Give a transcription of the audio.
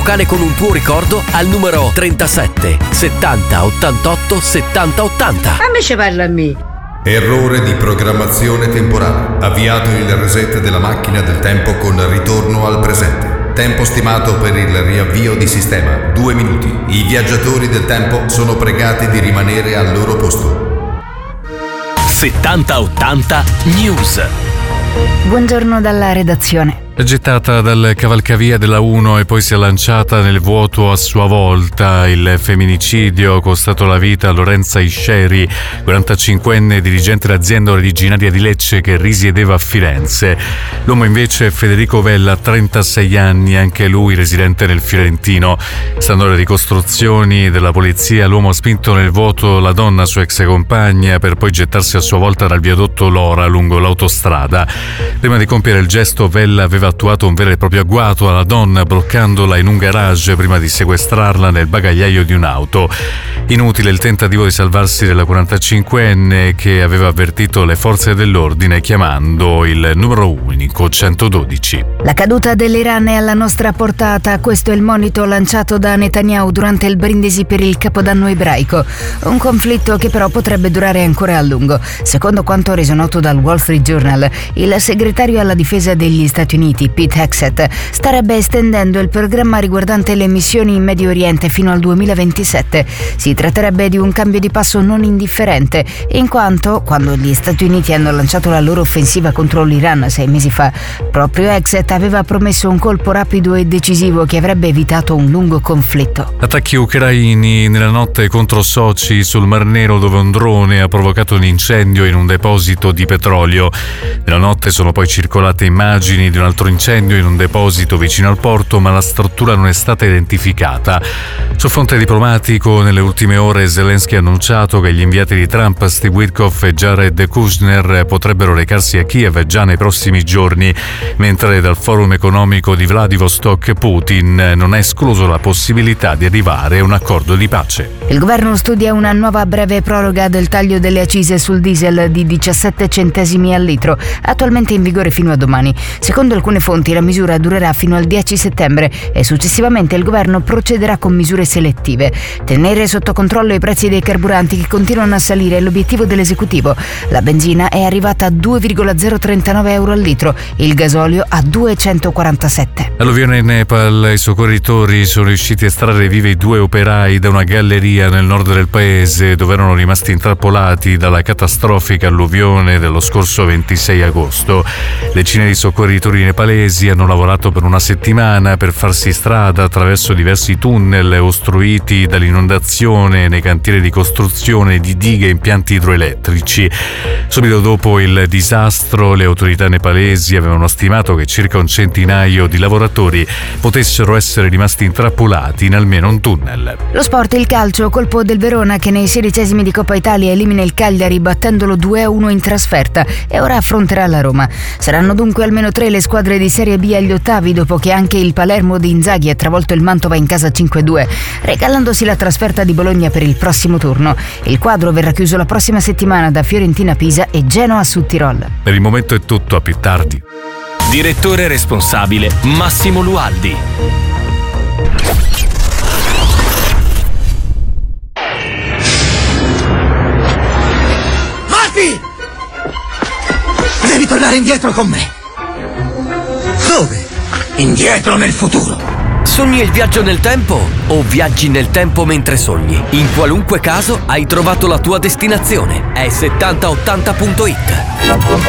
vocale con un tuo ricordo al numero 37 70 88 70 80. A me ci parla a me. Errore di programmazione temporale. Avviato il reset della macchina del tempo con ritorno al presente. Tempo stimato per il riavvio di sistema 2 minuti. I viaggiatori del tempo sono pregati di rimanere al loro posto. 70-80 News. Buongiorno dalla redazione. Gettata dal cavalcavia della 1 e poi si è lanciata nel vuoto a sua volta. Il femminicidio ha costato la vita a Lorenza Isceri, 45enne dirigente d'azienda originaria di Lecce che risiedeva a Firenze. L'uomo invece è Federico Vella, 36 anni, anche lui residente nel Fiorentino. Stando alle ricostruzioni della polizia, l'uomo ha spinto nel vuoto la donna, sua ex compagna, per poi gettarsi a sua volta dal viadotto Lora lungo l'autostrada. Prima di compiere il gesto, Vella aveva attuato un vero e proprio agguato alla donna, bloccandola in un garage prima di sequestrarla nel bagagliaio di un'auto. Inutile il tentativo di salvarsi della 45enne, che aveva avvertito le forze dell'ordine chiamando il numero unico 112. La caduta dell'Iran è alla nostra portata, questo è il monito lanciato da Netanyahu durante il brindisi per il Capodanno ebraico. Un conflitto che però potrebbe durare ancora a lungo. Secondo quanto reso noto dal Wall Street Journal, il segretario alla difesa degli Stati Uniti, Pete Hegseth, starebbe estendendo il programma riguardante le missioni in Medio Oriente fino al 2027. Si tratterebbe di un cambio di passo non indifferente, in quanto, quando gli Stati Uniti hanno lanciato la loro offensiva contro l'Iran 6 mesi fa, proprio Hegseth aveva promesso un colpo rapido e decisivo che avrebbe evitato un lungo conflitto. Attacchi ucraini nella notte contro Sochi sul Mar Nero, dove un drone ha provocato un incendio in un deposito di petrolio. Nella notte sono poi circolate immagini di un altro incendio in un deposito vicino al porto, ma la struttura non è stata identificata. Sul fronte diplomatico, nelle ultime ore Zelensky ha annunciato che gli inviati di Trump, Steve Witkoff e Jared Kushner, potrebbero recarsi a Kiev già nei prossimi giorni, mentre dal forum economico di Vladivostok Putin non ha escluso la possibilità di arrivare a un accordo di pace. Il governo studia una nuova breve proroga del taglio delle accise sul diesel di 17 centesimi al litro, attualmente in vigore fino a domani. Secondo alcune fonti la misura durerà fino al 10 settembre e successivamente il governo procederà con misure selettive. Tenere sotto controllo i prezzi dei carburanti che continuano a salire è l'obiettivo dell'esecutivo. La benzina è arrivata a 2,039 euro al litro, il gasolio a 2,147. Alluvione in Nepal, i soccorritori sono riusciti a estrarre vivi 2 operai da una galleria nel nord del paese, dove erano rimasti intrappolati dalla catastrofica alluvione dello scorso 26 agosto. Decine di soccorritori nepalesi hanno lavorato per una settimana per farsi strada attraverso diversi tunnel ostruiti dall'inondazione nei cantieri di costruzione di dighe e impianti idroelettrici. Subito dopo il disastro, le autorità nepalesi avevano stimato che circa un centinaio di lavoratori potessero essere rimasti intrappolati in almeno un tunnel. Lo sport, il calcio, colpo del Verona che nei 16esimi di Coppa Italia elimina il Cagliari battendolo 2-1 in trasferta e ora affronterà la Roma. Saranno dunque almeno 3 le squadre di Serie B agli ottavi, dopo che anche il Palermo di Inzaghi ha travolto il Mantova in casa 5-2, regalandosi la trasferta di Bologna per il prossimo turno. Il quadro verrà chiuso la prossima settimana da Fiorentina Pisa e Genoa su Tirol. Per il momento è tutto, a più tardi. Direttore responsabile Massimo Lualdi. Marty! Devi tornare indietro con me. Dove? Indietro nel futuro. Sogni il viaggio nel tempo o viaggi nel tempo mentre sogni? In qualunque caso hai trovato la tua destinazione. È 7080.it.